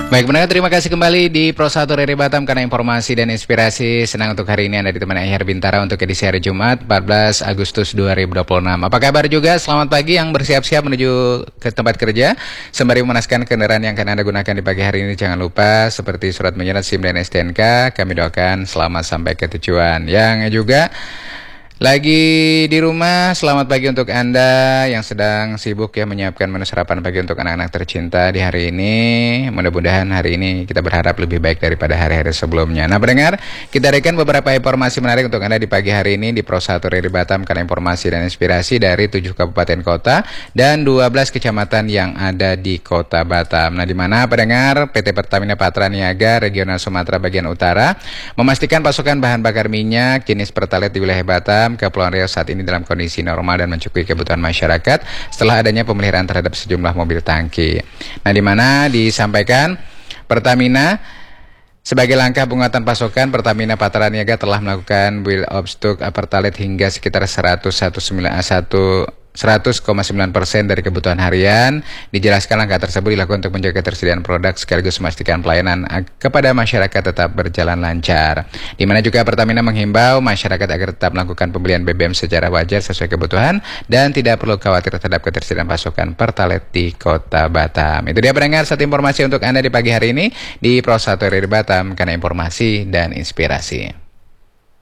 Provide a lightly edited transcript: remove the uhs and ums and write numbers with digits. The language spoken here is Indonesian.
Baik, pendengar, terima kasih kembali di Pro 1 RRI Batam karena informasi dan inspirasi. Senang untuk hari ini Anda ditemani Ahyar Bintara untuk edisi hari Jumat 14 Agustus 2026. Apa kabar juga? Selamat pagi yang bersiap-siap menuju ke tempat kerja. Sembari memanaskan kendaraan yang akan Anda gunakan di pagi hari ini, jangan lupa seperti surat menyurat SIM dan STNK, kami doakan selamat sampai ke tujuan. Yang juga lagi di rumah, selamat pagi untuk Anda yang sedang sibuk ya menyiapkan menu sarapan pagi untuk anak-anak tercinta di hari ini. Mudah-mudahan hari ini kita berharap lebih baik daripada hari-hari sebelumnya. Nah, pendengar, kita berikan beberapa informasi menarik untuk Anda di pagi hari ini di Pro 1 RRI Batam karena informasi dan inspirasi dari 7 kabupaten kota dan 12 kecamatan yang ada di Kota Batam. Nah, di mana pendengar PT Pertamina Patra Niaga Regional Sumatera Bagian Utara memastikan pasokan bahan bakar minyak jenis Pertalite di wilayah Batam Kepulauan Riau saat ini dalam kondisi normal dan mencukupi kebutuhan masyarakat setelah adanya pemeliharaan terhadap sejumlah mobil tangki. Nah, di mana disampaikan Pertamina sebagai langkah penguatan pasokan, Pertamina Patra Niaga telah melakukan build up stok Pertalite hingga sekitar 100,9% dari kebutuhan harian. Dijelaskan langkah tersebut dilakukan untuk menjaga ketersediaan produk sekaligus memastikan pelayanan kepada masyarakat tetap berjalan lancar. Di mana juga Pertamina menghimbau masyarakat agar tetap melakukan pembelian BBM secara wajar sesuai kebutuhan dan tidak perlu khawatir terhadap ketersediaan pasokan Pertalite di Kota Batam. Itu dia pendengar, satu informasi untuk Anda di pagi hari ini di Pro 1 RRI Batam karena informasi dan inspirasi.